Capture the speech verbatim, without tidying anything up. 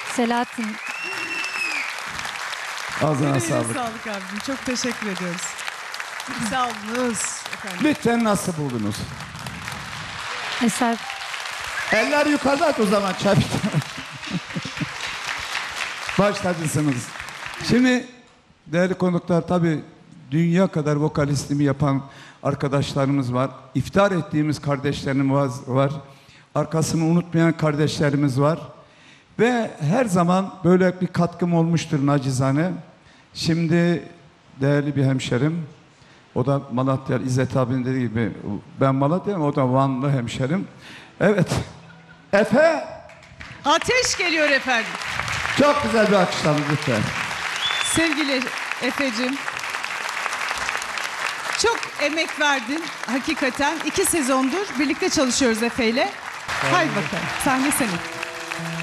Selahattin. Ağzına Sağlık. sağlık. Sağlık abim. Çok teşekkür ediyoruz. Sağ olunuz efendim. Lütfen nasıl buldunuz? Eser. Eller yukarıda o zaman çabuk. Baş tacısınız. Şimdi değerli konuklar, tabii dünya kadar vokalistimi yapan arkadaşlarımız var. İftar ettiğimiz kardeşlerimiz var. Arkasını unutmayan kardeşlerimiz var. Ve her zaman böyle bir katkım olmuştur nacizane. Şimdi değerli bir hemşerim, o da Malatya, İzzet abinin dediği gibi, ben Malatya'yım, o da Vanlı hemşerim. Evet, Efe, Ateş geliyor efendim. çok güzel bir alkışlarınız lütfen. Sevgili Efe'cim, çok emek verdin hakikaten. İki sezondur birlikte çalışıyoruz Efe'yle. Haydi bakalım, sahne senin.